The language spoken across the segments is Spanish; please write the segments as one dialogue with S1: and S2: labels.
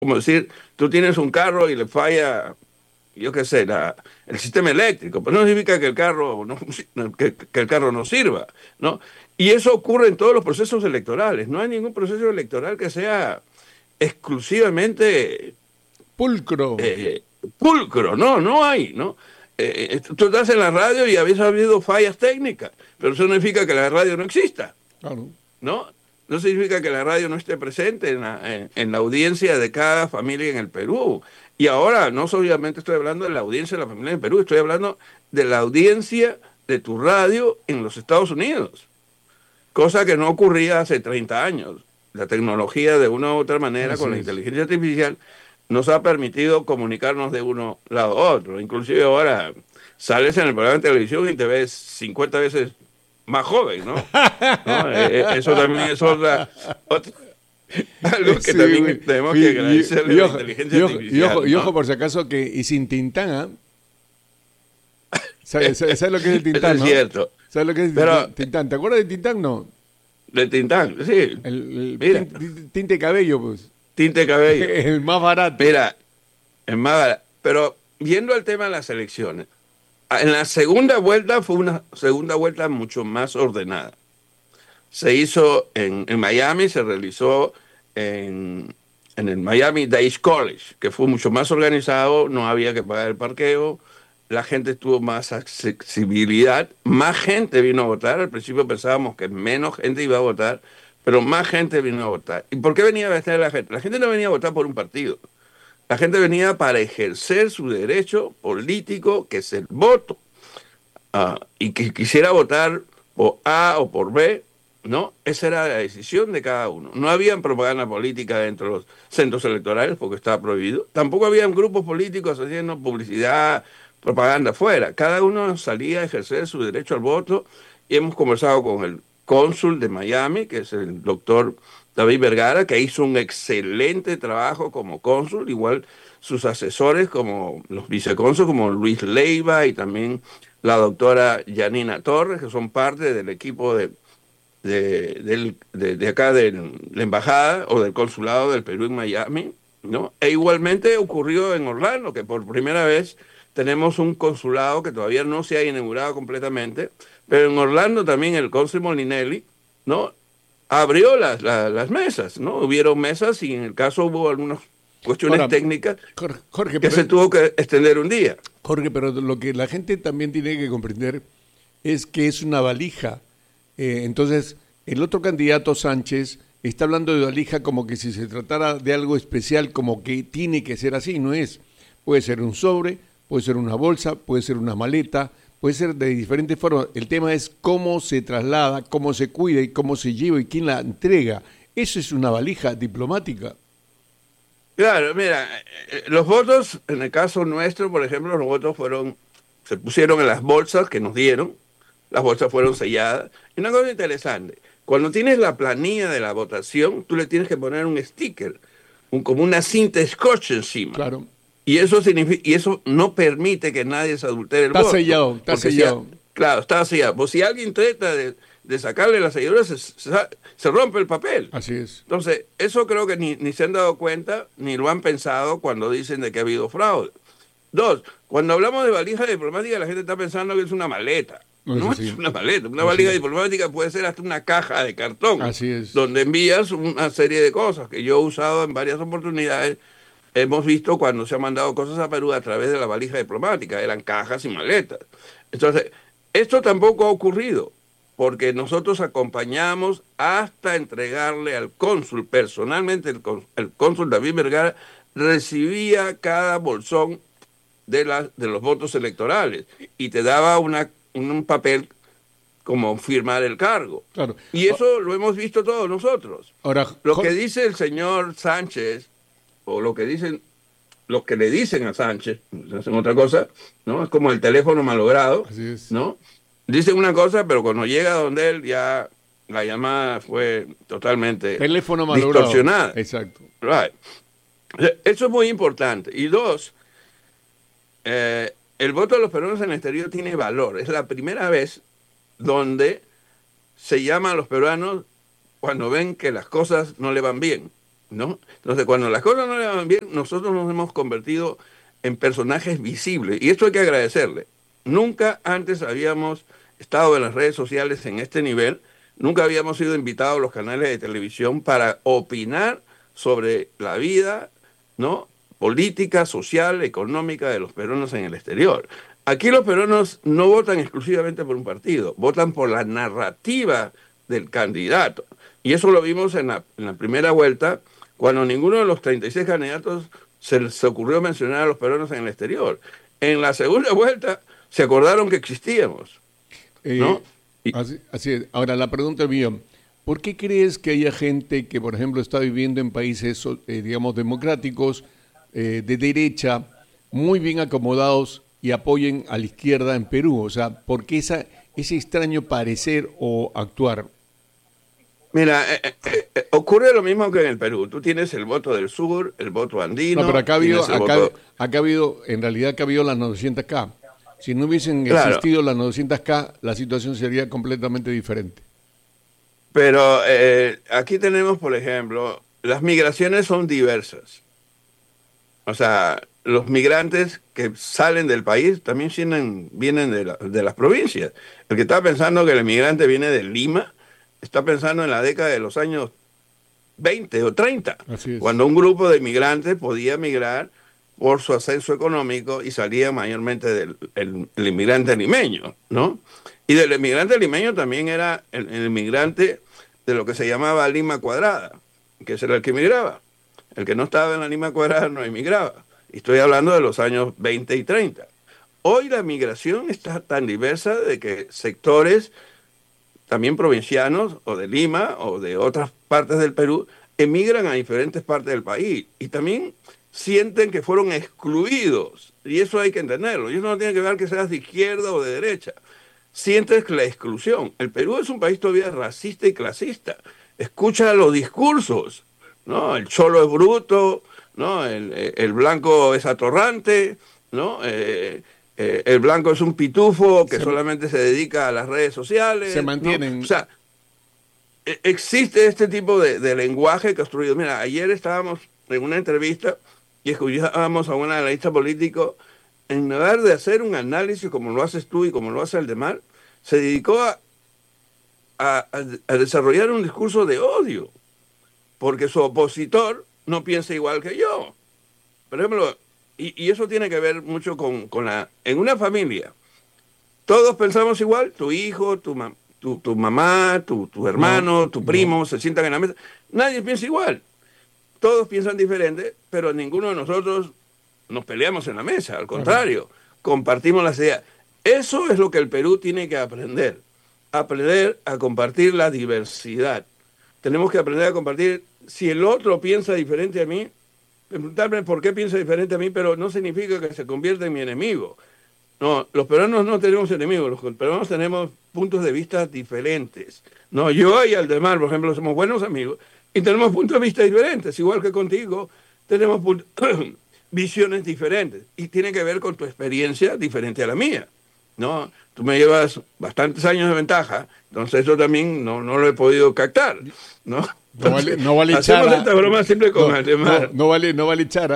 S1: como decir, tú tienes un carro y le falla, yo qué sé, el sistema eléctrico, pero no significa que el carro que el carro no sirva, ¿no? Y eso ocurre en todos los procesos electorales. No hay ningún proceso electoral que sea exclusivamente
S2: Pulcro.
S1: eh, pulcro, no, no hay, ¿no? Tú estás en la radio y a veces ha habido fallas técnicas, pero eso no significa que la radio no exista,
S2: Claro.
S1: ¿no? No significa que la radio no esté presente en la audiencia de cada familia en el Perú. Y ahora no solamente estoy hablando de la audiencia de la familia en el Perú, estoy hablando de la audiencia de tu radio en los Estados Unidos, cosa que no ocurría hace 30 años. La tecnología de una u otra manera
S2: Así
S1: con la
S2: es.
S1: inteligencia artificial nos ha permitido comunicarnos de uno lado a otro. Inclusive ahora sales en el programa de televisión y te ves 50 veces más joven, ¿no? ¿No? Eso también es algo que
S2: Sí,
S1: también
S2: güey.
S1: tenemos que
S2: Y,
S1: agradecerle
S2: y
S1: a la
S2: ojo,
S1: inteligencia artificial,
S2: y ojo
S1: ¿no?
S2: por si acaso que, y sin Tintán, ¿ah? ¿Sabes lo que es el
S1: Eso
S2: Tintán,
S1: es
S2: no?
S1: cierto.
S2: ¿Sabes lo que es
S1: Pero
S2: Tintán? ¿Te acuerdas de Tintán? No.
S1: de Tintán, sí,
S2: El
S1: mira,
S2: tinte cabello, pues.
S1: tinte de cabello.
S2: El más barato.
S1: Mira, es más barato. Pero yendo al tema de las elecciones, en la segunda vuelta fue una segunda vuelta mucho más ordenada. Se hizo en Miami, se realizó en el Miami Dade College, que fue mucho más organizado, no había que pagar el parqueo, la gente tuvo más accesibilidad, más gente vino a votar. Al principio pensábamos que menos gente iba a votar, pero más gente vino a votar. ¿Y por qué venía a votar la gente? La gente no venía a votar por un partido. La gente venía para ejercer su derecho político, que es el voto, y que quisiera votar por A o por B, ¿no? Esa era la decisión de cada uno. No había propaganda política dentro de los centros electorales porque estaba prohibido. Tampoco había grupos políticos haciendo publicidad, propaganda afuera. Cada uno salía a ejercer su derecho al voto y hemos conversado con el cónsul de Miami, que es el doctor David Vergara, que hizo un excelente trabajo como cónsul, igual sus asesores como los vicecónsules como Luis Leiva y también la doctora Yanina Torres, que son parte del equipo de acá de la embajada o del consulado del Perú en Miami, ¿no? E igualmente ocurrió en Orlando, que por primera vez tenemos un consulado que todavía no se ha inaugurado completamente, pero en Orlando también el cónsul Molinelli, ¿no? Abrió las mesas, ¿no? Hubieron mesas y en el caso hubo algunas cuestiones
S2: Ahora,
S1: técnicas
S2: Jorge,
S1: que se tuvo que extender un día.
S2: Jorge, pero lo que la gente también tiene que comprender es que es una valija. Entonces, el otro candidato, Sánchez, está hablando de valija como que si se tratara de algo especial, como que tiene que ser así, no es. Puede ser un sobre, puede ser una bolsa, puede ser una maleta, puede ser de diferentes formas. El tema es cómo se traslada, cómo se cuida y cómo se lleva y quién la entrega. Eso es una valija diplomática.
S1: Claro, mira, los votos, en el caso nuestro, por ejemplo, los votos se pusieron en las bolsas que nos dieron, las bolsas fueron selladas. Y una cosa interesante, cuando tienes la planilla de la votación, tú le tienes que poner un sticker, como una cinta scotch encima.
S2: Claro.
S1: Y eso significa, y eso no permite que nadie se adultere el
S2: Está
S1: voto.
S2: sellado, está
S1: Porque
S2: sellado.
S1: claro, está sellado. Pues si alguien trata de sacarle la selladura, se rompe el papel.
S2: Así es.
S1: Entonces, eso creo que ni se han dado cuenta, ni lo han pensado cuando dicen de que ha habido fraude. Dos, cuando hablamos de valija diplomática, la gente está pensando que es una maleta.
S2: No es
S1: No
S2: así.
S1: es una maleta. Una
S2: Así
S1: valija
S2: es.
S1: diplomática puede ser hasta una caja de cartón,
S2: Así es.
S1: donde envías una serie de cosas que yo he usado en varias oportunidades. Hemos visto cuando se han mandado cosas a Perú a través de la valija diplomática, eran cajas y maletas. Entonces, esto tampoco ha ocurrido, porque nosotros acompañamos hasta entregarle al cónsul, personalmente el cónsul David Vergara recibía cada bolsón de los votos electorales y te daba un papel como firmar el cargo.
S2: Claro.
S1: Y eso lo hemos visto todos nosotros.
S2: Ahora,
S1: Lo que dice el señor Sánchez, o lo que dicen los que le dicen a Sánchez, hacen otra cosa, ¿no? Es como el teléfono malogrado,
S2: así es.
S1: ¿no? Dicen una cosa, pero cuando llega donde él ya la llamada fue totalmente
S2: Teléfono malogrado.
S1: distorsionada.
S2: Exacto.
S1: Right. Eso es muy importante. Y dos, el voto de los peruanos en el exterior tiene valor. Es la primera vez donde se llama a los peruanos cuando ven que las cosas no le van bien. ¿no? Entonces, cuando las cosas no le van bien, nosotros nos hemos convertido en personajes visibles. Y esto hay que agradecerle. Nunca antes habíamos estado en las redes sociales en este nivel, nunca habíamos sido invitados a los canales de televisión para opinar sobre la vida, ¿no? Política, social, económica de los peruanos en el exterior. Aquí los peruanos no votan exclusivamente por un partido, votan por la narrativa del candidato. Y eso lo vimos en la primera vuelta, cuando ninguno de los 36 candidatos se les ocurrió mencionar a los peruanos en el exterior. En la segunda vuelta se acordaron que existíamos,
S2: Eh,
S1: ¿no? Y,
S2: así es. Ahora, la pregunta mía, ¿por qué crees que haya gente que, por ejemplo, está viviendo en países, digamos, democráticos, de derecha, muy bien acomodados y apoyen a la izquierda en Perú? O sea, ¿por qué ese extraño parecer o actuar?
S1: mira, ocurre lo mismo que en el Perú. Tú tienes el voto del sur, el voto
S2: No, pero
S1: andino,
S2: acá ha habido,
S1: tienes el voto...
S2: acá ha habido, en realidad acá ha habido las 900K. Si no hubiesen
S1: Claro,
S2: existido las 900K, la situación sería completamente diferente.
S1: pero aquí tenemos, por ejemplo, las migraciones son diversas. O sea, los migrantes que salen del país también vienen de las provincias. El que está pensando que el migrante viene de Lima, está pensando en la década de los años 20 o 30,
S2: Así es.
S1: cuando un grupo de migrantes podía migrar por su ascenso económico y salía mayormente el inmigrante limeño, ¿no? Y del inmigrante limeño también era el inmigrante de lo que se llamaba Lima Cuadrada, que ese era el que migraba. El que no estaba en la Lima Cuadrada no emigraba. Y estoy hablando de los años 20 y 30. Hoy la migración está tan diversa de que sectores también provincianos o de Lima o de otras partes del Perú emigran a diferentes partes del país y también sienten que fueron excluidos. Y eso hay que entenderlo. Y eso no tiene que ver que seas de izquierda o de derecha. Sientes la exclusión. El Perú es un país todavía racista y clasista. Escucha los discursos, ¿no? El cholo es bruto, ¿no? El blanco es atorrante, ¿no? El blanco es un pitufo que
S2: Se,
S1: solamente se dedica a las redes
S2: se
S1: sociales, ¿no? O
S2: mantienen.
S1: sea, existe este tipo de lenguaje construido. Mira, ayer estábamos en una entrevista y escuchábamos a un analista político, en lugar de hacer un análisis como lo haces tú y como lo hace el demás, se dedicó a desarrollar un discurso de odio, porque su opositor no piensa igual que yo. Por ejemplo, y eso tiene que ver mucho con la... En una familia, todos pensamos igual, tu hijo, tu mamá, tu
S2: No,
S1: hermano, tu
S2: no.
S1: primo, se sientan en la mesa. Nadie piensa igual. Todos piensan diferente, pero ninguno de nosotros nos peleamos en la mesa. Al
S2: Claro.
S1: contrario, compartimos las ideas. Eso es lo que el Perú tiene que aprender. Aprender a compartir la diversidad. Tenemos que aprender a compartir. Si el otro piensa diferente a mí, preguntarme por qué piensa diferente a mí, pero no significa que se convierta en mi enemigo. No, los peruanos no tenemos enemigos, los peruanos tenemos puntos de vista diferentes. No, yo y Aldemar, por ejemplo, somos buenos amigos y tenemos puntos de vista diferentes, igual que contigo, tenemos visiones diferentes y tiene que ver con tu experiencia diferente a la mía. ¿No? Tú me llevas bastantes años de ventaja, entonces eso también no lo he podido captar, ¿no?
S2: No vale,
S1: Entonces,
S2: no vale echar
S1: hacemos esta broma siempre con
S2: no,
S1: Aldemar,
S2: no vale echar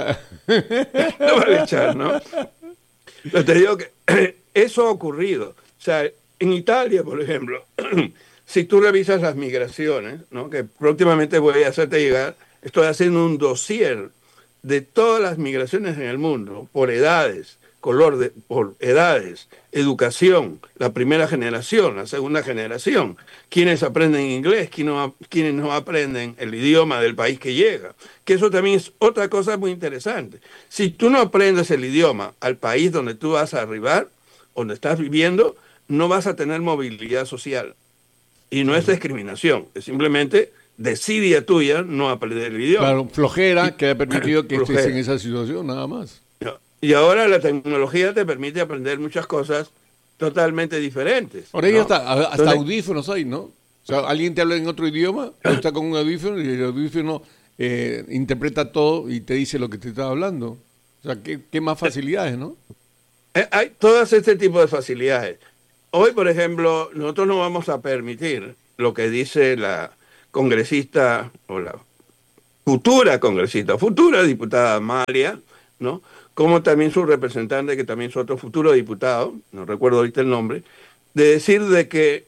S1: no vale echar, ¿no? Pero te digo que eso ha ocurrido. O sea, en Italia, por ejemplo, si tú revisas las migraciones, ¿no? Que próximamente voy a hacerte llegar, estoy haciendo un dossier de todas las migraciones en el mundo, por edades, por edades, educación, la primera generación, la segunda generación, quienes aprenden inglés, quienes no aprenden el idioma del país que llega, que eso también es otra cosa muy interesante. Si tú no aprendes el idioma al país donde tú vas a arribar, donde estás viviendo, no vas a tener movilidad social. Y no es discriminación, es simplemente desidia tuya no aprender el idioma.
S2: claro, flojera
S1: Y,
S2: que ha permitido que estés en
S1: flojera.
S2: esa situación, nada más.
S1: Y ahora la tecnología te permite aprender muchas cosas totalmente diferentes,
S2: Ahora ya
S1: ¿no?
S2: hasta
S1: Entonces,
S2: audífonos hay, ¿no? O sea, alguien te habla en otro idioma, tú estás con un audífono y el audífono interpreta todo y te dice lo que te está hablando. O sea, qué más facilidades, ¿no?
S1: hay todas este tipo de facilidades. Hoy, por ejemplo, nosotros no vamos a permitir lo que dice la congresista o la futura congresista, futura diputada Amalia, ¿no? Como también su representante, que también es otro futuro diputado, no recuerdo ahorita el nombre, de decir de que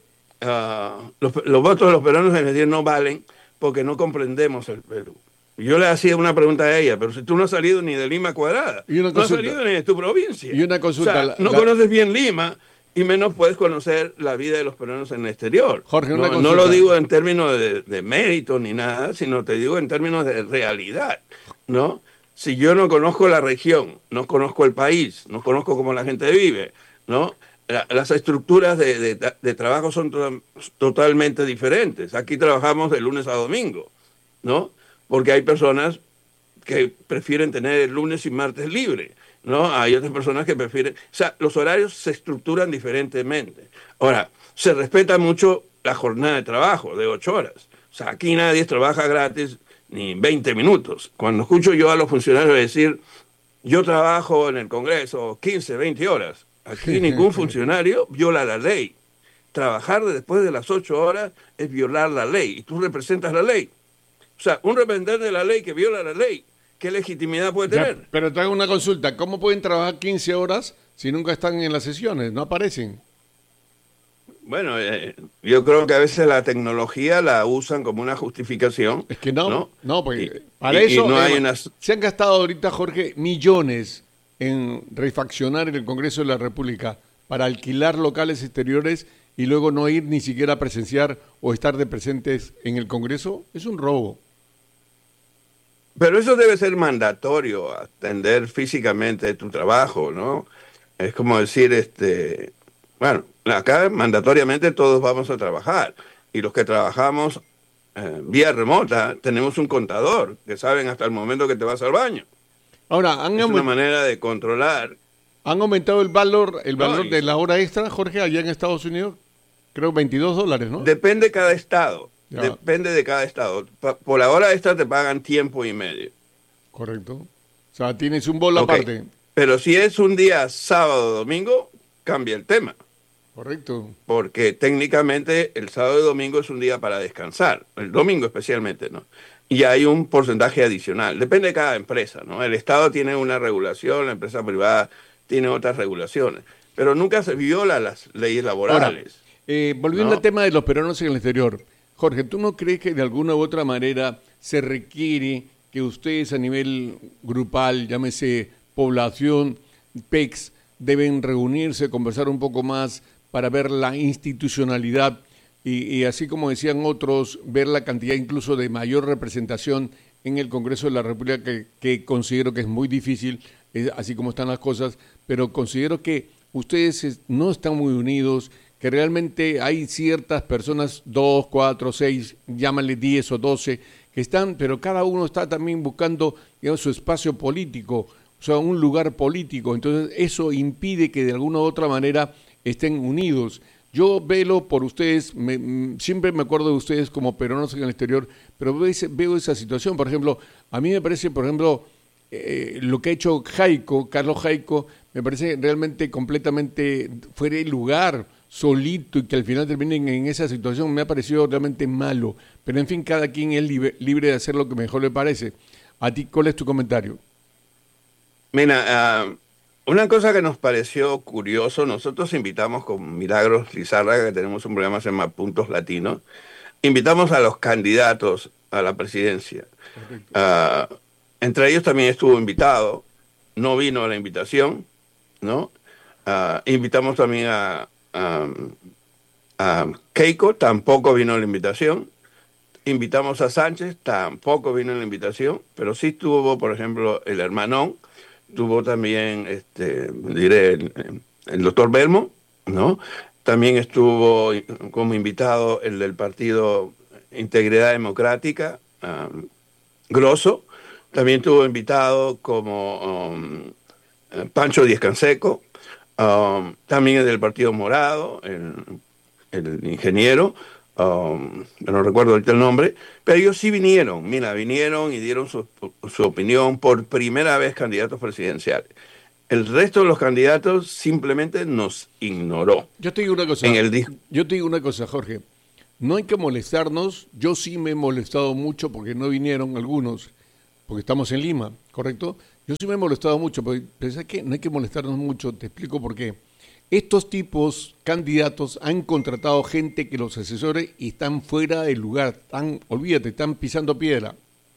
S1: los votos de los peruanos en el día no valen porque no comprendemos el Perú. Yo le hacía una pregunta a ella, pero si tú no has salido ni de Lima Cuadrada, no has salido ni de tu provincia.
S2: Y una consulta.
S1: O sea, no conoces bien Lima y menos puedes conocer la vida de los peruanos en el exterior.
S2: Jorge, una
S1: no,
S2: consulta.
S1: No lo digo en términos de mérito ni nada, sino te digo en términos de realidad, ¿no? Si yo no conozco la región, no conozco el país, no conozco cómo la gente vive, ¿no? Las estructuras de trabajo son totalmente diferentes. Aquí trabajamos de lunes a domingo, ¿no? Porque hay personas que prefieren tener el lunes y martes libre, ¿no? Hay otras personas que prefieren... O sea, los horarios se estructuran diferentemente. Ahora, se respeta mucho la jornada de trabajo de 8 horas. O sea, aquí nadie trabaja gratis ni 20 minutos. Cuando escucho yo a los funcionarios decir, yo trabajo en el Congreso 15, 20 horas, aquí ningún funcionario viola la ley. Trabajar después de las 8 horas es violar la ley y tú representas la ley. O sea, un representante de la ley que viola la ley, ¿qué legitimidad puede tener?
S2: Ya, pero te hago una consulta. ¿Cómo pueden trabajar 15 horas si nunca están en las sesiones? No aparecen.
S1: Bueno, yo creo que a veces la tecnología la usan como una justificación.
S2: Es que no, porque
S1: para eso no hay unas...
S2: se han gastado ahorita, Jorge, millones en refaccionar en el Congreso de la República para alquilar locales exteriores y luego no ir ni siquiera a presenciar o estar de presentes en el Congreso. Es un robo.
S1: Pero eso debe ser mandatorio, atender físicamente tu trabajo, ¿no? Es como decir, bueno, acá mandatoriamente todos vamos a trabajar y los que trabajamos vía remota tenemos un contador que saben hasta el momento que te vas al baño.
S2: Ahora,
S1: es una manera de controlar.
S2: ¿Han aumentado el valor de la hora extra, Jorge, allá en Estados Unidos? Creo $22, ¿no?
S1: Depende de cada estado.
S2: Ya.
S1: Depende de cada estado. Por la hora extra te pagan tiempo y medio.
S2: Correcto. O sea, tienes un bolo aparte.
S1: Pero si es un día sábado o domingo, cambia el tema.
S2: Correcto.
S1: Porque técnicamente el sábado y domingo es un día para descansar. El domingo especialmente, ¿no? Y hay un porcentaje adicional. Depende de cada empresa, ¿no? El Estado tiene una regulación, la empresa privada tiene otras regulaciones. Pero nunca se viola las leyes laborales.
S2: Ahora, volviendo al tema de los peruanos en el exterior. Jorge, ¿tú no crees que de alguna u otra manera se requiere que ustedes a nivel grupal, llámese población, PEX, deben reunirse, conversar un poco más para ver la institucionalidad y así como decían otros, ver la cantidad incluso de mayor representación en el Congreso de la República, que considero que es muy difícil, así como están las cosas, pero considero que ustedes no están muy unidos, que realmente hay ciertas personas, 2, 4, 6, llámale 10 o 12, que están, pero cada uno está también buscando, digamos, su espacio político, o sea, un lugar político. Entonces, eso impide que de alguna u otra manera estén unidos. Yo velo por ustedes, siempre me acuerdo de ustedes como peruanos en el exterior, pero veo esa situación. Por ejemplo, a mí me parece, por ejemplo, lo que ha hecho Carlos Jaico, me parece realmente completamente fuera de lugar, solito, y que al final terminen en esa situación, me ha parecido realmente malo. Pero en fin, cada quien es libre de hacer lo que mejor le parece. ¿A ti cuál es tu comentario?
S1: Mira, una cosa que nos pareció curioso, nosotros invitamos con Milagros Lizárraga, que tenemos un programa que se llama Puntos Latinos, invitamos a los candidatos a la presidencia. Entre ellos también estuvo invitado, no vino a la invitación, ¿no? Invitamos también a Keiko, tampoco vino a la invitación. Invitamos a Sánchez, tampoco vino a la invitación, pero sí tuvo, por ejemplo, el Hermanón, tuvo también, el doctor Belmo, ¿no? También estuvo como invitado el del partido Integridad Democrática, Grosso. También tuvo invitado como Pancho Díez Canseco, también el del Partido Morado, el ingeniero, no recuerdo ahorita el nombre, pero ellos sí vinieron, vinieron y dieron su opinión, por primera vez candidatos presidenciales. El resto de los candidatos simplemente nos ignoró.
S2: Yo te digo una cosa, Jorge. no hay que molestarnos. Yo sí me he molestado mucho porque no vinieron algunos, porque estamos en Lima, ¿correcto? Yo sí me he molestado mucho, pero pensé que no hay que molestarnos mucho, te explico por qué. Estos tipos, candidatos, han contratado gente que los asesore y están fuera del lugar, olvídate, están pisando piedra.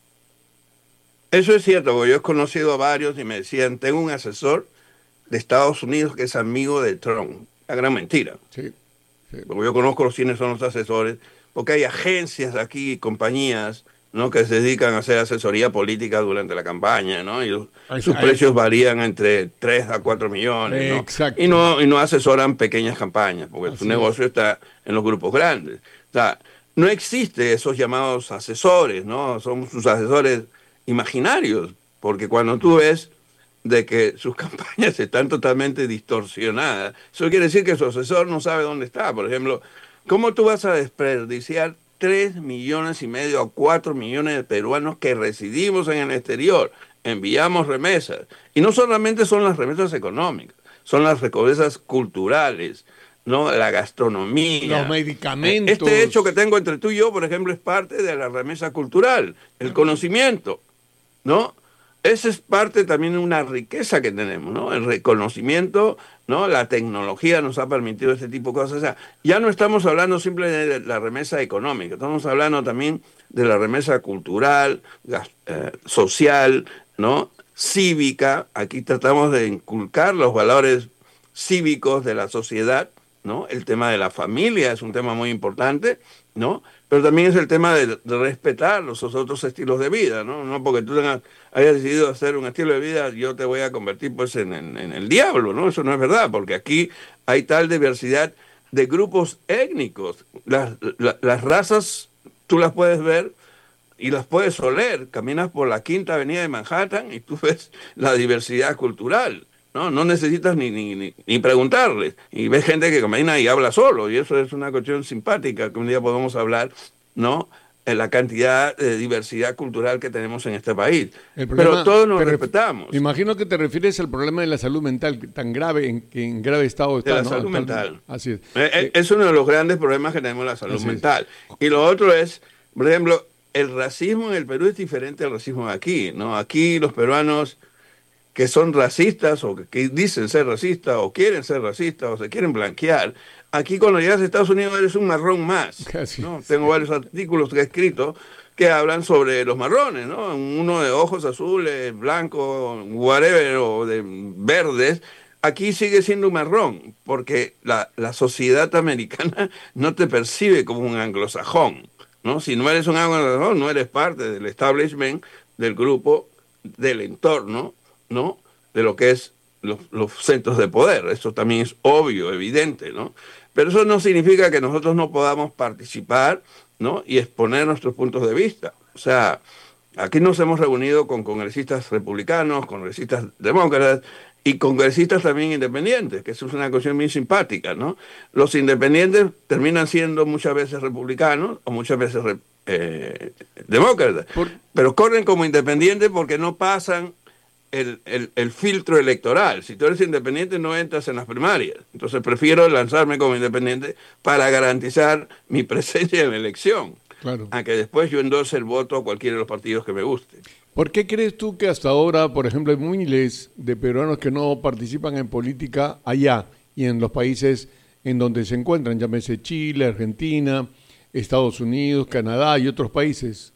S1: Eso es cierto, porque yo he conocido a varios y me decían, tengo un asesor de Estados Unidos que es amigo de Trump. La gran mentira.
S2: Sí, sí.
S1: Porque yo conozco quiénes son los asesores, porque hay agencias aquí, compañías, ¿no? Que se dedican a hacer asesoría política durante la campaña, ¿no? Sus precios varían entre 3 a 4 millones, ¿no?
S2: Exacto.
S1: Y no asesoran pequeñas campañas, porque
S2: Así
S1: su negocio está en los grupos grandes. O sea, no existe esos llamados asesores, ¿no? Son sus asesores imaginarios, porque cuando tú ves de que sus campañas están totalmente distorsionadas, eso quiere decir que su asesor no sabe dónde está. Por ejemplo, ¿cómo tú vas a desperdiciar 3,5 millones a 4 millones de peruanos que residimos en el exterior? Enviamos remesas. Y no solamente son las remesas económicas, son las remesas culturales, ¿no? La
S2: Los
S1: gastronomía.
S2: medicamentos.
S1: Este hecho que tengo entre tú y yo, por ejemplo, es parte de la remesa cultural, el conocimiento, ¿no? Esa es parte también de una riqueza que tenemos, ¿no? El reconocimiento, ¿no? La tecnología nos ha permitido este tipo de cosas. O sea, ya no estamos hablando simplemente de la remesa económica, estamos hablando también de la remesa cultural, social, ¿no? Cívica. Aquí tratamos de inculcar los valores cívicos de la sociedad, ¿no? El tema de la familia es un tema muy importante, ¿no? Pero también es el tema de respetar los otros estilos de vida, ¿no? No porque tú hayas decidido hacer un estilo de vida, yo te voy a convertir pues en el diablo, ¿no? Eso no es verdad, porque aquí hay tal diversidad de grupos étnicos. Las razas tú las puedes ver y las puedes oler. Caminas por la Quinta Avenida de Manhattan y tú ves la diversidad cultural. No necesitas ni preguntarles. Y ves gente que camina y habla solo. Y eso es una cuestión simpática que un día podemos hablar, ¿no? En la cantidad de diversidad cultural que tenemos en este país. Pero todos nos respetamos.
S2: Me imagino que te refieres al problema de la salud mental, tan grave, en grave estado está,
S1: de la
S2: ¿no?
S1: salud mental.
S2: Así es.
S1: Es uno de los grandes problemas que tenemos la salud mental. Y lo otro es, por ejemplo, el racismo en el Perú es diferente al racismo de aquí, ¿no? Aquí los peruanos que son racistas o que dicen ser racistas o quieren ser racistas o se quieren blanquear, aquí cuando llegas a Estados Unidos eres un marrón más, ¿no? Tengo varios artículos que he escrito que hablan sobre los marrones, ¿no? Uno de ojos azules, blanco, whatever, o de verdes. Aquí sigue siendo un marrón, porque la sociedad americana no te percibe como un anglosajón, ¿no? Si no eres un anglosajón, no eres parte del establishment, del grupo, del entorno, ¿no? De lo que es los centros de poder. Eso también es obvio, evidente, ¿no? Pero eso no significa que nosotros no podamos participar, ¿no? Y exponer nuestros puntos de vista. O sea, aquí nos hemos reunido con congresistas republicanos, congresistas demócratas y congresistas también independientes, que eso es una cuestión muy simpática, ¿no? Los independientes terminan siendo muchas veces republicanos o muchas veces demócratas, pero corren como independientes porque no pasan el filtro electoral. Si tú eres independiente no entras en las primarias. Entonces prefiero lanzarme como independiente para garantizar mi presencia en la elección.
S2: Claro.
S1: A que después yo endose el voto a cualquiera de los partidos que me guste.
S2: ¿Por qué crees tú que hasta ahora, por ejemplo, hay miles de peruanos que no participan en política allá y en los países en donde se encuentran, llámese Chile, Argentina, Estados Unidos, Canadá y otros países?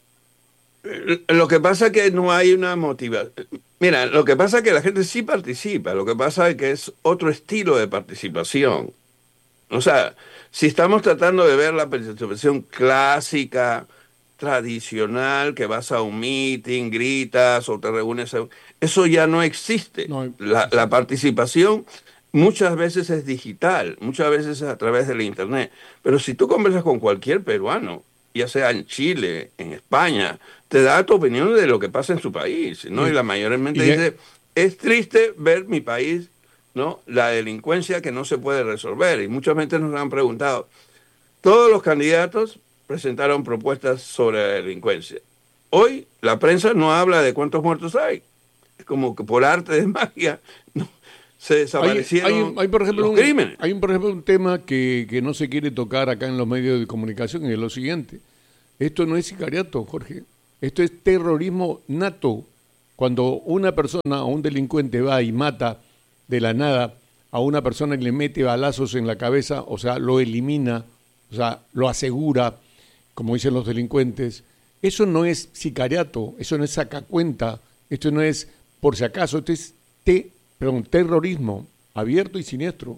S1: Lo que pasa es que no hay una motivación. Mira, lo que pasa es que la gente sí participa, lo que pasa es que es otro estilo de participación. O sea, si estamos tratando de ver la participación clásica, tradicional, que vas a un meeting, gritas o te reúnes, eso ya no existe.
S2: No,
S1: la participación muchas veces es digital, muchas veces es a través de la internet. Pero si tú conversas con cualquier peruano, ya sea en Chile, en España, te da tu opinión de lo que pasa en su país, ¿no? Y la mayormente dice, es triste ver mi país, ¿no? La delincuencia que no se puede resolver. Y muchas veces nos han preguntado, todos los candidatos presentaron propuestas sobre la delincuencia. Hoy la prensa no habla de cuántos muertos hay. Es como que por arte de magia, ¿no? se desaparecieron
S2: Por ejemplo,
S1: los crímenes.
S2: Hay, por ejemplo, un tema que no se quiere tocar acá en los medios de comunicación, y es lo siguiente. Esto no es sicariato, Jorge. Esto es terrorismo nato. Cuando una persona o un delincuente va y mata de la nada a una persona y le mete balazos en la cabeza, o sea, lo elimina, o sea, lo asegura, como dicen los delincuentes, eso no es sicariato, eso no es sacacuenta, esto no es por si acaso, esto es terrorismo abierto y siniestro.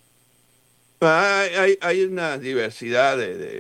S1: Hay una diversidad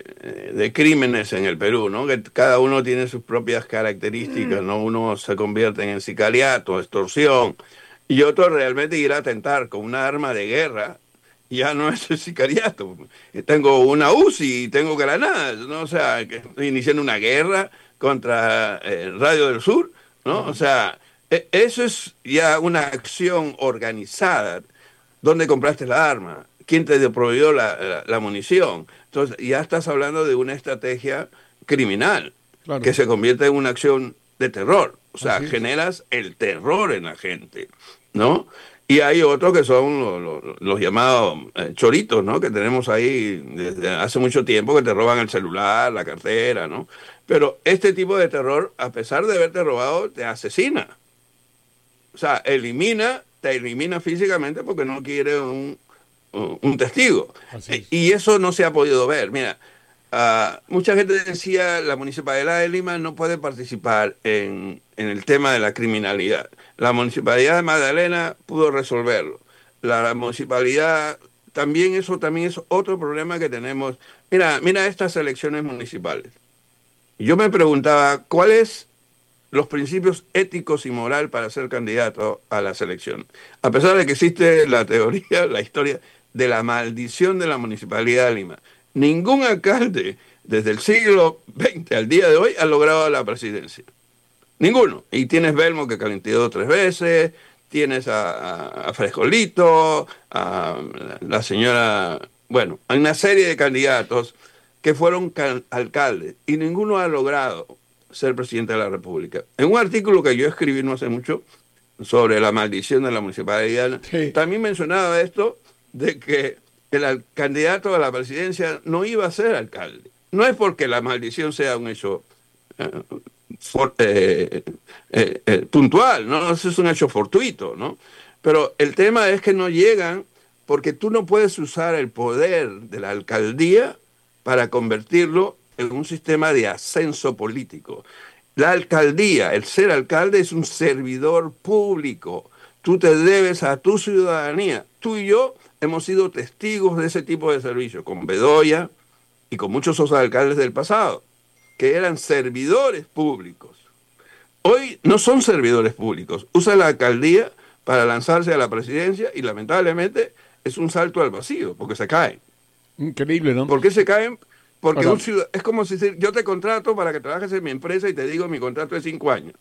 S1: de crímenes en el Perú, ¿no? Que cada uno tiene sus propias características, ¿no? Uno se convierte en sicariato, extorsión, y otro realmente ir a atentar con una arma de guerra. Ya no es el sicariato. Tengo una UCI y tengo granadas, ¿no? O sea, que estoy iniciando una guerra contra Radio del Sur, ¿no? O sea, eso es ya una acción organizada. ¿Dónde compraste la arma? ¿Quién te proveyó la munición? Entonces, ya estás hablando de una estrategia criminal
S2: Claro.
S1: que se convierte en una acción de terror. O sea,
S2: Así es.
S1: generas el terror en la gente, ¿no? Y hay otros que son los llamados choritos, ¿no? Que tenemos ahí desde hace mucho tiempo, que te roban el celular, la cartera, ¿no? Pero este tipo de terror, a pesar de haberte robado, te asesina. O sea, te elimina físicamente porque no quiere un testigo.
S2: Así es.
S1: Y eso no se ha podido ver. Mira, mucha gente decía la Municipalidad de Lima no puede participar en el tema de la criminalidad. La Municipalidad de Magdalena pudo resolverlo. La Municipalidad, eso también es otro problema que tenemos. Mira estas elecciones municipales. Yo me preguntaba, ¿cuáles los principios éticos y moral para ser candidato a la selección? A pesar de que existe la teoría, la historia de la maldición de la Municipalidad de Lima. Ningún alcalde desde el siglo XX al día de hoy ha logrado la presidencia. Ninguno. Y tienes Belmo que calificó 3 veces, tienes a Frescolito, a la señora... Bueno, hay una serie de candidatos que fueron alcaldes y ninguno ha logrado ser presidente de la República. En un artículo que yo escribí no hace mucho sobre la maldición de la municipalidad,
S2: Sí.
S1: también mencionaba esto de que candidato a la presidencia no iba a ser alcalde. No es porque la maldición sea un hecho eh, puntual, ¿no? Eso es un hecho fortuito, ¿no? Pero el tema es que no llegan porque tú no puedes usar el poder de la alcaldía para convertirlo en un sistema de ascenso político. La alcaldía, el ser alcalde es un servidor público. Tú te debes a tu ciudadanía. Tú y yo hemos sido testigos de ese tipo de servicio, con Bedoya y con muchos otros alcaldes del pasado, que eran servidores públicos. Hoy no son servidores públicos. Usan la alcaldía para lanzarse a la presidencia y lamentablemente es un salto al vacío, porque se caen.
S2: Increíble, ¿no?
S1: ¿Por qué se caen? Porque
S2: Ahora,
S1: es como si yo te contrato para que trabajes en mi empresa y te digo mi contrato es 5 años.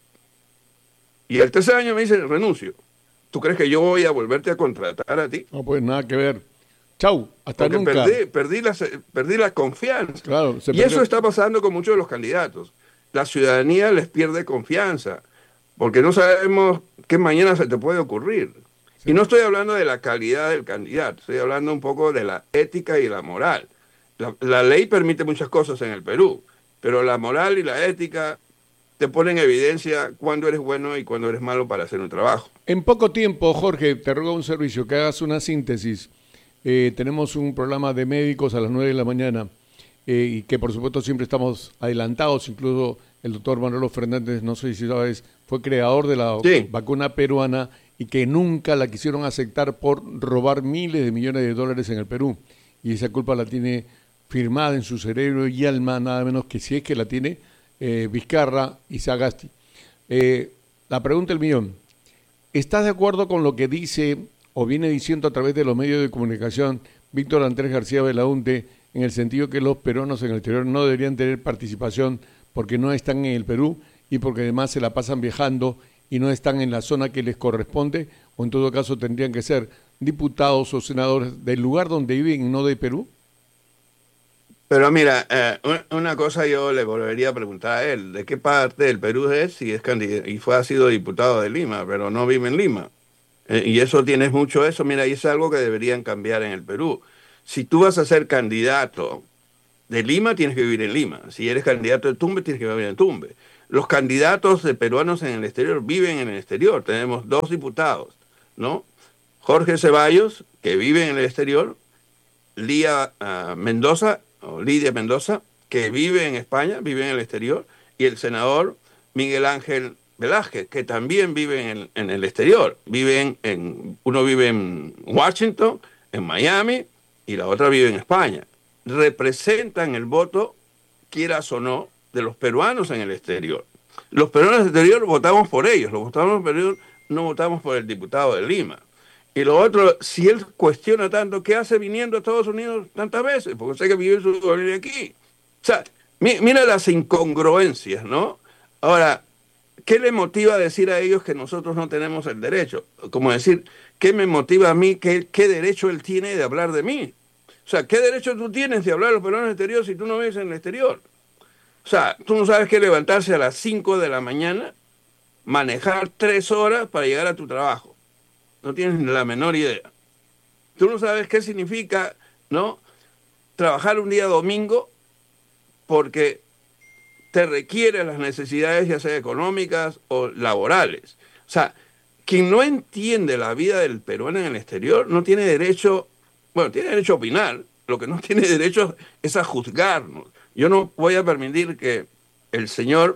S1: Y el tercer año me dicen renuncio. ¿Tú crees que yo voy a volverte a contratar a ti?
S2: no pues nada que ver. Chau, hasta
S1: Porque
S2: nunca.
S1: perdí la confianza.
S2: Claro, se
S1: Y
S2: perdió.
S1: eso está pasando con muchos de los candidatos. La ciudadanía les pierde confianza, porque no sabemos qué mañana se te puede ocurrir.
S2: Sí.
S1: Y no estoy hablando de la calidad del candidato, estoy hablando un poco de la ética y la moral. La ley permite muchas cosas en el Perú, pero la moral y la ética te ponen en evidencia cuándo eres bueno y cuándo eres malo para hacer un trabajo.
S2: En poco tiempo, Jorge, te ruego un servicio, que hagas una síntesis. Tenemos un programa de médicos a las 9 de la mañana y que por supuesto siempre estamos adelantados, incluso el doctor Manolo Fernández, no sé si sabes, fue creador de la vacuna peruana y que nunca la quisieron aceptar por robar miles de millones de dólares en el Perú. Y esa culpa la tiene firmada en su cerebro y alma, nada menos que si es que la tiene Vizcarra y Sagasti. La pregunta del millón, ¿estás de acuerdo con lo que dice o viene diciendo a través de los medios de comunicación Víctor Andrés García Belaunte, en el sentido que los peruanos en el exterior no deberían tener participación porque no están en el Perú y porque además se la pasan viajando y no están en la zona que les corresponde, o en todo caso tendrían que ser diputados o senadores del lugar donde viven y no de Perú?
S1: Pero mira, una cosa yo le volvería a preguntar a él, ¿de qué parte del Perú es? Si es candidato, ha sido diputado de Lima, pero no vive en Lima. Y eso tienes mucho eso. Mira, y es algo que deberían cambiar en el Perú. Si tú vas a ser candidato de Lima, tienes que vivir en Lima. Si eres candidato de Tumbes, tienes que vivir en Tumbes. Los candidatos de peruanos en el exterior viven en el exterior. Tenemos dos diputados, ¿no? Jorge Ceballos, que vive en el exterior, Lía Mendoza, o Lidia Mendoza, que vive en España, vive en el exterior, y el senador Miguel Ángel Velázquez, que también vive en el exterior. Uno vive en Washington, en Miami, y la otra vive en España. Representan el voto, quieras o no, de los peruanos en el exterior. Los peruanos en el exterior votamos por ellos, los votamos en el exterior, no votamos por el diputado de Lima. Y lo otro, si él cuestiona tanto, ¿qué hace viniendo a Estados Unidos tantas veces? Porque sé que vive su familia aquí. O sea, mira las incongruencias, ¿no? Ahora, ¿qué le motiva a decir a ellos que nosotros no tenemos el derecho? Como decir, ¿qué me motiva a mí? ¿Qué derecho él tiene de hablar de mí? O sea, ¿qué derecho tú tienes de hablar de los peruanos en el exterior si tú no vives en el exterior? O sea, tú no sabes qué levantarse a las 5 de la mañana, manejar 3 horas para llegar a tu trabajo. No tienes ni la menor idea. Tú no sabes qué significa, ¿no? Trabajar un día domingo porque te requiere las necesidades ya sea económicas o laborales. O sea, quien no entiende la vida del peruano en el exterior no tiene derecho, bueno, tiene derecho a opinar, lo que no tiene derecho es a juzgarnos. Yo no voy a permitir que el señor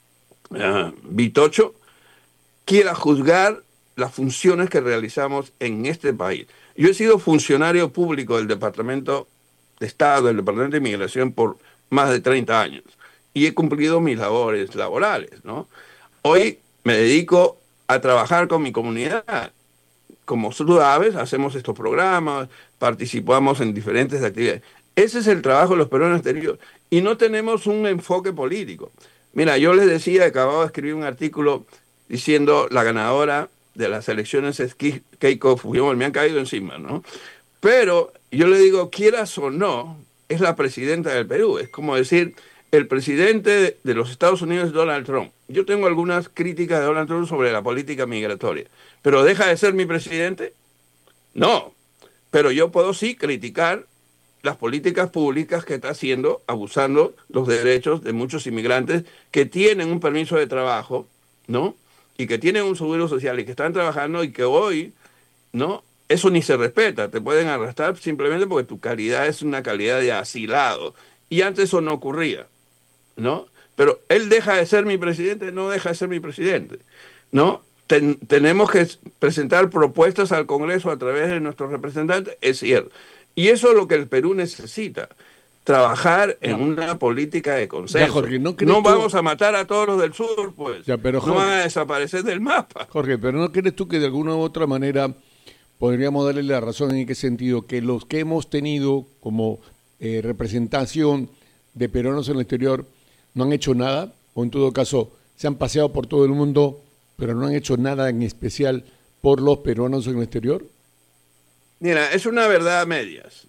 S1: Vitocho quiera juzgar las funciones que realizamos en este país. Yo he sido funcionario público del Departamento de Estado, del Departamento de Inmigración por más de 30 años y he cumplido mis labores laborales, ¿no? Hoy me dedico a trabajar con mi comunidad. Como tú sabes, hacemos estos programas, participamos en diferentes actividades. Ese es el trabajo de los peruanos exteriores y no tenemos un enfoque político. Mira, yo les decía, acababa de escribir un artículo diciendo la ganadora de las elecciones es Keiko Fujimori, me han caído encima, ¿no? Pero yo le digo, quieras o no, es la presidenta del Perú. Es como decir, el presidente de los Estados Unidos es Donald Trump. Yo tengo algunas críticas de Donald Trump sobre la política migratoria, pero ¿deja de ser mi presidente? No, pero yo puedo sí criticar las políticas públicas que está haciendo, abusando los derechos de muchos inmigrantes que tienen un permiso de trabajo, ¿no? Y que tienen un seguro social y que están trabajando y que hoy, ¿no? Eso ni se respeta, te pueden arrestar simplemente porque tu calidad es una calidad de asilado. Y antes eso no ocurría, ¿no? Pero él deja de ser mi presidente, no deja de ser mi presidente, ¿no? Tenemos que presentar propuestas al Congreso a través de nuestros representantes, es cierto. Y eso es lo que el Perú necesita, trabajar en una política de consenso.
S2: Ya, Jorge,
S1: no vamos a matar a todos los del sur, pues.
S2: Ya, pero, Jorge,
S1: no van a desaparecer del mapa.
S2: Jorge, pero ¿no crees tú que de alguna u otra manera podríamos darle la razón en qué sentido? Que los que hemos tenido como representación de peruanos en el exterior no han hecho nada, o en todo caso se han paseado por todo el mundo, pero no han hecho nada en especial por los peruanos en el exterior.
S1: Mira, es una verdad a medias.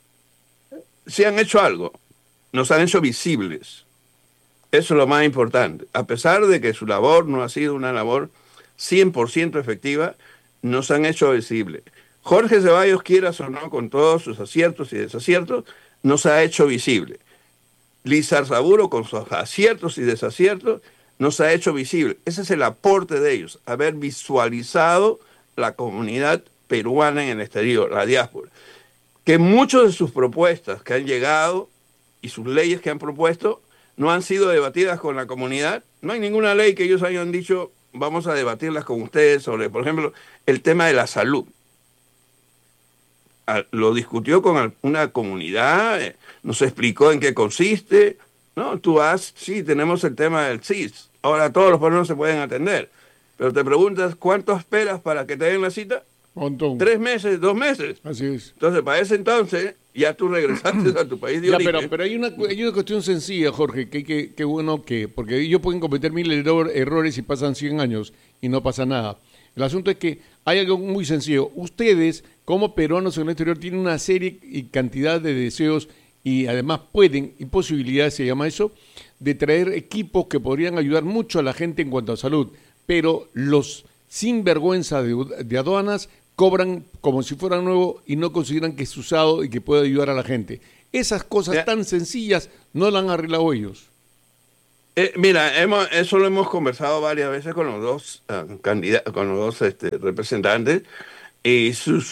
S1: Si han hecho algo, nos han hecho visibles. Eso es lo más importante. A pesar de que su labor no ha sido una labor 100% efectiva, nos han hecho visibles. Jorge Ceballos, quieras o no, con todos sus aciertos y desaciertos, nos ha hecho visible. Lizar Saburo, con sus aciertos y desaciertos, nos ha hecho visible. Ese es el aporte de ellos, haber visualizado la comunidad peruana en el exterior, la diáspora. Que muchas de sus propuestas que han llegado y sus leyes que han propuesto no han sido debatidas con la comunidad. No hay ninguna ley que ellos hayan dicho vamos a debatirlas con ustedes sobre, por ejemplo, el tema de la salud. Lo discutió con una comunidad, nos explicó en qué consiste. No, tú vas, sí, tenemos el tema del CIS. Ahora todos los peruanos se pueden atender. Pero te preguntas, ¿cuánto esperas para que te den la cita?
S2: Montón.
S1: 3 meses, 2 meses.
S2: Así es.
S1: Entonces, para ese entonces, ya tú regresaste a tu país de
S2: Ya,
S1: origen.
S2: pero hay una cuestión sencilla, Jorge, que bueno que, porque ellos pueden cometer mil errores y pasan 100 años y no pasa nada. El asunto es que hay algo muy sencillo. Ustedes, como peruanos en el exterior, tienen una serie y cantidad de deseos y además pueden, y posibilidades se llama eso, de traer equipos que podrían ayudar mucho a la gente en cuanto a salud, pero los sin vergüenza de aduanas, cobran como si fuera nuevo y no consideran que es usado y que puede ayudar a la gente. Esas cosas tan sencillas no las han arreglado ellos.
S1: Mira, eso lo hemos conversado varias veces con los dos candidatos, con los dos representantes, y su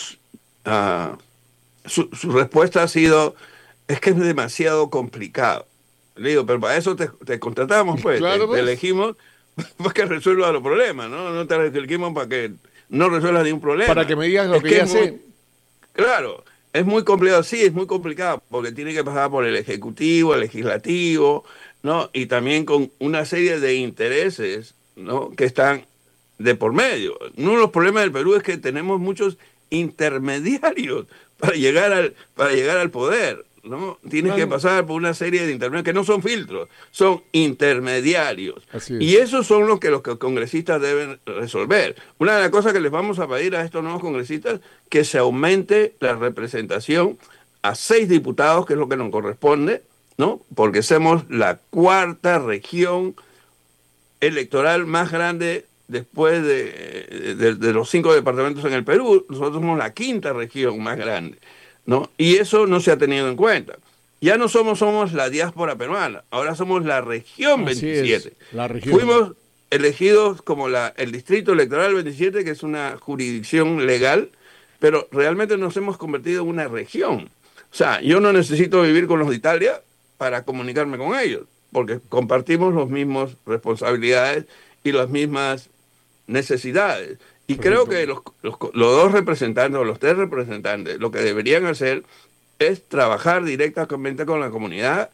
S1: respuesta ha sido, es que es demasiado complicado. Le digo, pero para eso te contratamos, pues,
S2: claro,
S1: te elegimos para que resuelva los problemas, ¿no? No te elegimos para que no resuelvas ningún problema.
S2: Para que me digas lo que ya sé.
S1: Claro, es muy complicado, sí, es muy complicado, porque tiene que pasar por el Ejecutivo, el Legislativo, ¿no? Y también con una serie de intereses, ¿no? Que están de por medio. Uno de los problemas del Perú es que tenemos muchos intermediarios para llegar al poder, ¿no? Tienes que pasar por una serie de intermediarios que no son filtros, son intermediarios. Y esos son los que los congresistas deben resolver. Una de las cosas que les vamos a pedir a estos nuevos congresistas, que se aumente la representación a 6 diputados, que es lo que nos corresponde, ¿no? Porque somos la 4ª región electoral más grande después de los 5 departamentos en el Perú. Nosotros somos la 5ª región más grande, ¿no? Y eso no se ha tenido en cuenta. Ya no somos la diáspora peruana, ahora somos la región 27.
S2: La región.
S1: Fuimos elegidos como el distrito electoral 27, que es una jurisdicción legal, pero realmente nos hemos convertido en una región. O sea, yo no necesito vivir con los de Italia para comunicarme con ellos, porque compartimos las mismas responsabilidades y las mismas necesidades. Y creo que los 2 representantes o los 3 representantes lo que deberían hacer es trabajar directamente con la comunidad.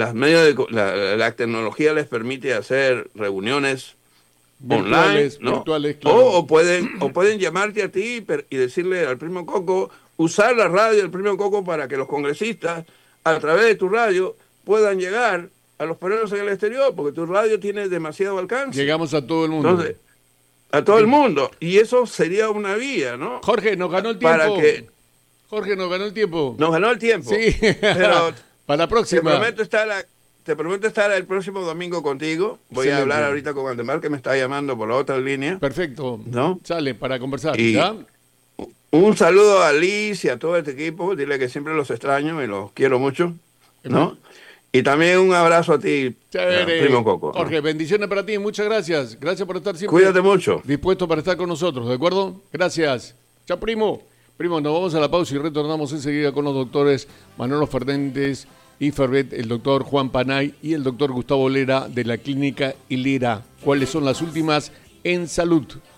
S1: La tecnología les permite hacer reuniones online, ¿no?
S2: Virtuales, claro.
S1: o pueden llamarte a ti y decirle al Primo Coco, usar la radio del Primo Coco para que los congresistas, a través de tu radio, puedan llegar a los peruanos en el exterior, porque tu radio tiene demasiado alcance.
S2: Llegamos a todo el mundo.
S1: Entonces, a todo el mundo. Y eso sería una vía, ¿no?
S2: Jorge, nos ganó el tiempo. Jorge, nos ganó el tiempo.
S1: Nos ganó el tiempo.
S2: Sí.
S1: Pero
S2: para la próxima.
S1: Te prometo estar el próximo domingo contigo. Voy a hablar ahorita con Aldemar, que me está llamando por la otra línea.
S2: Perfecto.
S1: ¿No?
S2: Sale para conversar.
S1: Y
S2: ¿ya?
S1: Un saludo a Liz y a todo este equipo. Dile que siempre los extraño y los quiero mucho, ¿no? Y también un abrazo a ti, Primo Coco.
S2: Jorge, bendiciones para ti, muchas gracias. Gracias por estar siempre.
S1: Cuídate mucho.
S2: Dispuesto para estar con nosotros, ¿de acuerdo? Gracias. Chao, primo. Primo, nos vamos a la pausa y retornamos enseguida con los doctores Manolo Fernández y Fervet, el doctor Juan Panay y el doctor Gustavo Lera de la Clínica Hilera. ¿Cuáles son las últimas en salud?